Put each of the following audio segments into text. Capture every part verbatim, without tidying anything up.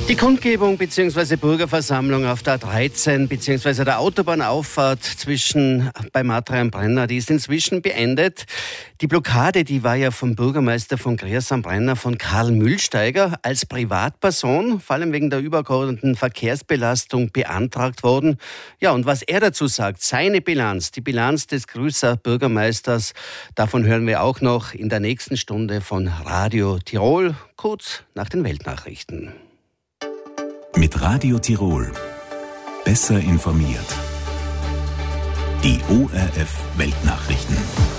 Die Kundgebung bzw. Bürgerversammlung auf der A dreizehn bzw. der Autobahnauffahrt zwischen bei Matra und Brenner, die ist inzwischen beendet. Die Blockade, die war ja vom Bürgermeister von Gries am Brenner, von Karl Mühlsteiger, als Privatperson, vor allem wegen der übergeordneten Verkehrsbelastung, beantragt worden. Ja, und was er dazu sagt, seine Bilanz, die Bilanz des Grüßer Bürgermeisters, davon hören wir auch noch in der nächsten Stunde von Radio Tirol, kurz nach den Weltnachrichten. Mit Radio Tirol. Besser informiert. Die O R F Weltnachrichten.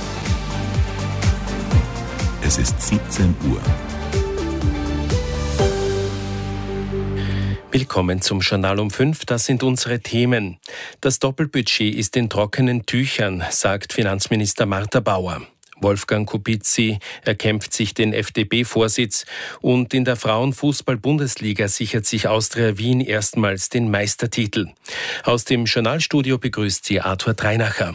Es ist siebzehn Uhr. Willkommen zum Journal um fünf. Das sind unsere Themen. Das Doppelbudget ist in trockenen Tüchern, sagt Finanzminister Martha Bauer. Wolfgang Kubicki erkämpft sich den F D P-Vorsitz und in der Frauenfußball-Bundesliga sichert sich Austria Wien erstmals den Meistertitel. Aus dem Journalstudio begrüßt sie Arthur Dreinacher.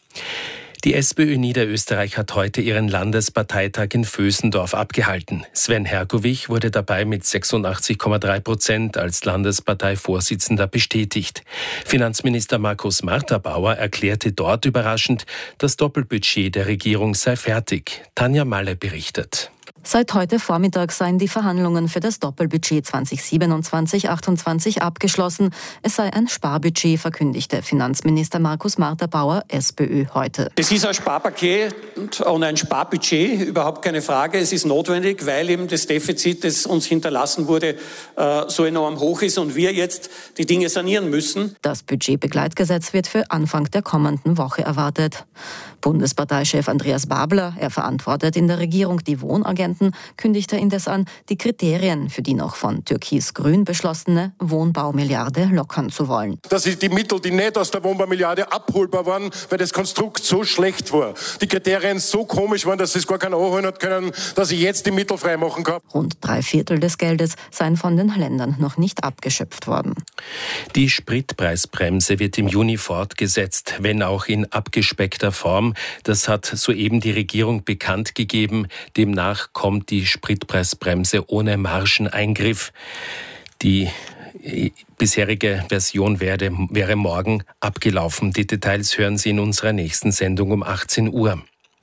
Die SPÖ Niederösterreich hat heute ihren Landesparteitag in Vösendorf abgehalten. Sven Hergovich wurde dabei mit sechsundachtzig Komma drei Prozent als Landesparteivorsitzender bestätigt. Finanzminister Markus Martha-Bauer erklärte dort überraschend, das Doppelbudget der Regierung sei fertig. Tanja Malle berichtet. Seit heute Vormittag seien die Verhandlungen für das Doppelbudget zwanzig siebenundzwanzig achtundzwanzig abgeschlossen. Es sei ein Sparbudget, verkündigte Finanzminister Markus Martha-Bauer, SPÖ, heute. Es ist ein Sparpaket und ein Sparbudget, überhaupt keine Frage. Es ist notwendig, weil eben das Defizit, das uns hinterlassen wurde, so enorm hoch ist und wir jetzt die Dinge sanieren müssen. Das Budgetbegleitgesetz wird für Anfang der kommenden Woche erwartet. Bundesparteichef Andreas Babler, er verantwortet in der Regierung die Wohnagenten, kündigte indes an, die Kriterien für die noch von Türkis-Grün beschlossene Wohnbaumilliarde lockern zu wollen. Das sind die Mittel, die nicht aus der Wohnbaumilliarde abholbar waren, weil das Konstrukt so schlecht war. Die Kriterien so komisch waren, dass es gar keiner anholen hat können, dass ich jetzt die Mittel freimachen kann. Rund drei Viertel des Geldes seien von den Ländern noch nicht abgeschöpft worden. Die Spritpreisbremse wird im Juni fortgesetzt, wenn auch in abgespeckter Form. Das hat soeben die Regierung bekannt gegeben. Demnach kommt die Spritpreisbremse ohne Margeneingriff. Die bisherige Version wäre, wäre morgen abgelaufen. Die Details hören Sie in unserer nächsten Sendung um achtzehn Uhr.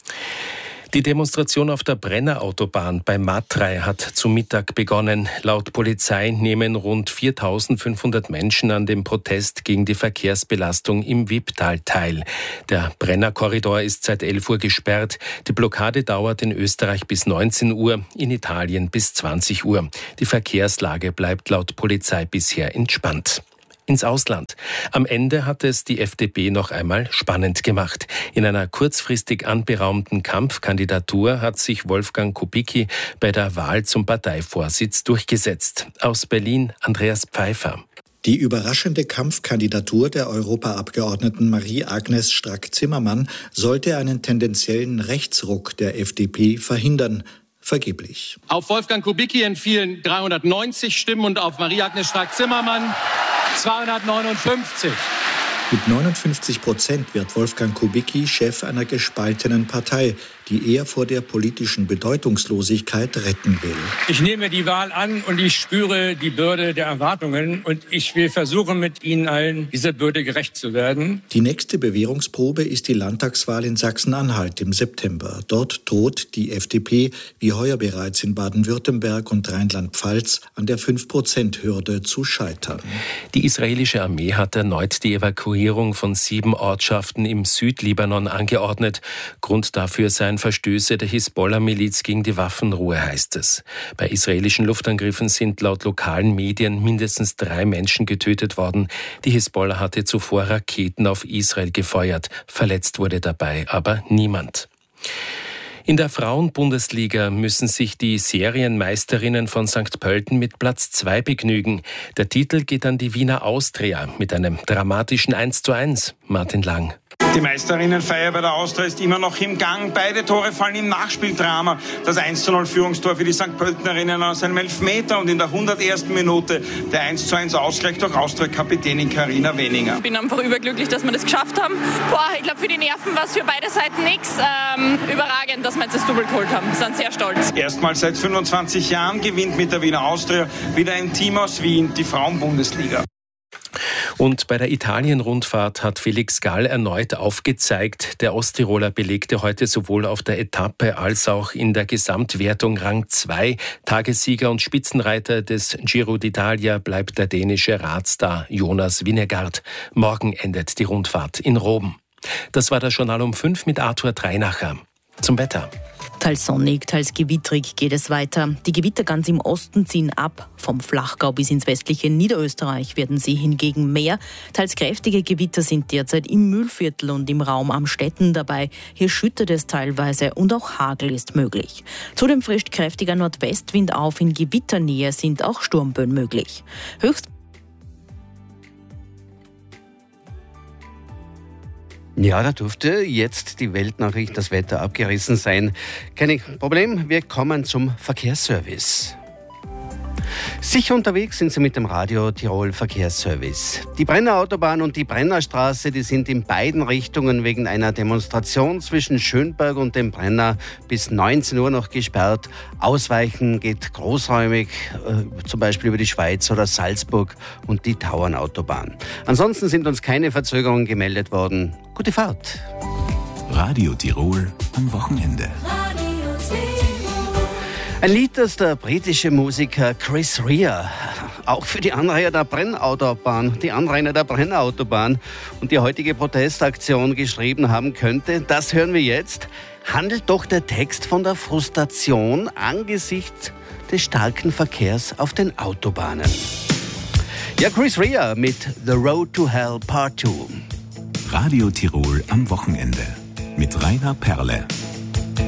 Die Demonstration auf der Brennerautobahn bei Matrei hat zu Mittag begonnen. Laut Polizei nehmen rund viertausendfünfhundert Menschen an dem Protest gegen die Verkehrsbelastung im Wipptal teil. Der Brennerkorridor ist seit elf Uhr gesperrt. Die Blockade dauert in Österreich bis neunzehn Uhr, in Italien bis zwanzig Uhr. Die Verkehrslage bleibt laut Polizei bisher entspannt. Ins Ausland. Am Ende hat es die F D P noch einmal spannend gemacht. In einer kurzfristig anberaumten Kampfkandidatur hat sich Wolfgang Kubicki bei der Wahl zum Parteivorsitz durchgesetzt. Aus Berlin Andreas Pfeiffer. Die überraschende Kampfkandidatur der Europaabgeordneten Marie-Agnes Strack-Zimmermann sollte einen tendenziellen Rechtsruck der F D P verhindern. Vergeblich. Auf Wolfgang Kubicki entfielen dreihundertneunzig Stimmen und auf Marie-Agnes Strack-Zimmermann zweihundertneunundfünfzig. Mit neunundfünfzig Prozent wird Wolfgang Kubicki Chef einer gespaltenen Partei, die er vor der politischen Bedeutungslosigkeit retten will. Ich nehme die Wahl an und ich spüre die Bürde der Erwartungen und ich will versuchen, mit Ihnen allen dieser Bürde gerecht zu werden. Die nächste Bewährungsprobe ist die Landtagswahl in Sachsen-Anhalt im September. Dort droht die F D P, wie heuer bereits in Baden-Württemberg und Rheinland-Pfalz, an der fünf Prozent Hürde zu scheitern. Die israelische Armee hat erneut die Evakuierung von sieben Ortschaften im Südlibanon angeordnet. Grund dafür seien Verstöße der Hisbollah-Miliz gegen die Waffenruhe, heißt es. Bei israelischen Luftangriffen sind laut lokalen Medien mindestens drei Menschen getötet worden. Die Hisbollah hatte zuvor Raketen auf Israel gefeuert. Verletzt wurde dabei aber niemand. In der Frauenbundesliga müssen sich die Serienmeisterinnen von Sankt Pölten mit Platz zwei begnügen. Der Titel geht an die Wiener Austria mit einem dramatischen eins zu eins. Martin Lang. Die Meisterinnenfeier bei der Austria ist immer noch im Gang. Beide Tore fallen im Nachspieldrama. Das eins zu null Führungstor für die Sankt Pöltenerinnen aus einem Elfmeter und in der hundertersten Minute der eins zu eins Ausgleich durch Austria-Kapitänin Carina Weninger. Ich bin einfach überglücklich, dass wir das geschafft haben. Boah, ich glaube, für die Nerven war es für beide Seiten nichts. Ähm, überragend, dass wir jetzt das Double geholt haben. Wir sind sehr stolz. Erstmals seit fünfundzwanzig Jahren gewinnt mit der Wiener Austria wieder ein Team aus Wien die Frauenbundesliga. Und bei der Italien-Rundfahrt hat Felix Gall erneut aufgezeigt. Der Osttiroler belegte heute sowohl auf der Etappe als auch in der Gesamtwertung Rang zwei. Tagessieger und Spitzenreiter des Giro d'Italia bleibt der dänische Radstar Jonas Vingegaard. Morgen endet die Rundfahrt in Rom. Das war das Journal um fünf mit Arthur Dreinacher. Zum Wetter. Teils sonnig, teils gewittrig geht es weiter. Die Gewitter ganz im Osten ziehen ab. Vom Flachgau bis ins westliche Niederösterreich werden sie hingegen mehr. Teils kräftige Gewitter sind derzeit im Mühlviertel und im Raum Amstetten dabei. Hier schüttet es teilweise und auch Hagel ist möglich. Zudem frischt kräftiger Nordwestwind auf. In Gewitternähe sind auch Sturmböen möglich. Höchst Ja, da durfte jetzt die Weltnachricht, das Wetter abgerissen sein. Kein Problem, wir kommen zum Verkehrsservice. Sicher unterwegs sind Sie mit dem Radio Tirol Verkehrsservice. Die Brenner Autobahn und die Brennerstraße, die sind in beiden Richtungen wegen einer Demonstration zwischen Schönberg und dem Brenner bis neunzehn Uhr noch gesperrt. Ausweichen geht großräumig, äh, zum Beispiel über die Schweiz oder Salzburg und die Tauernautobahn. Ansonsten sind uns keine Verzögerungen gemeldet worden. Gute Fahrt. Radio Tirol am Wochenende. Ein Lied, das der britische Musiker Chris Rea auch für die Anrainer der Brennautobahn, die Anrainer der Brennautobahn und die heutige Protestaktion geschrieben haben könnte, das hören wir jetzt. Handelt doch der Text von der Frustration angesichts des starken Verkehrs auf den Autobahnen. Ja, Chris Rea mit The Road to Hell Part zwei. Radio Tirol am Wochenende mit Rainer Perle.